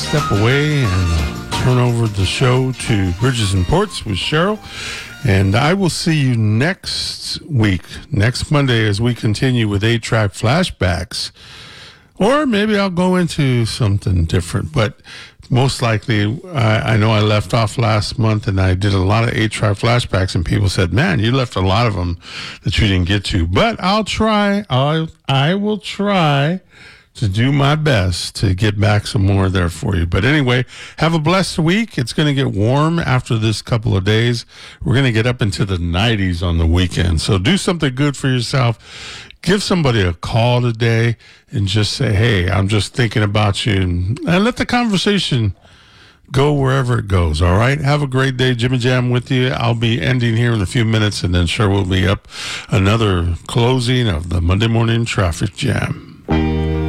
step away and turn over the show to Bridges and Ports with Cheryl. And I will see you next week, next Monday, as we continue with 8-track flashbacks. Or maybe I'll go into something different. But most likely, I know I left off last month and I did a lot of 8-track flashbacks, and people said, man, you left a lot of them that you didn't get to. But I'll try. I will try to do my best to get back some more there for you. But anyway, have a blessed week. It's going to get warm after this couple of days. We're going to get up into the 90s on the weekend. So do something good for yourself. Give somebody a call today and just say, hey, I'm just thinking about you. And let the conversation go wherever it goes, all right? Have a great day. Jimmy Jam with you. I'll be ending here in a few minutes, and then sure we'll be up another closing of the Monday Morning Traffic Jam.